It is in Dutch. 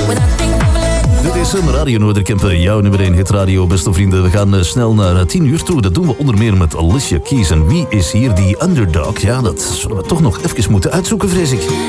Dit is Radio Noorderkemper, jouw nummer 1 hitradio, beste vrienden. We gaan snel naar 10 uur toe. Dat doen we onder meer met Alicia Keys. En wie is hier die underdog? Ja, dat zullen we toch nog even moeten uitzoeken, vrees ik.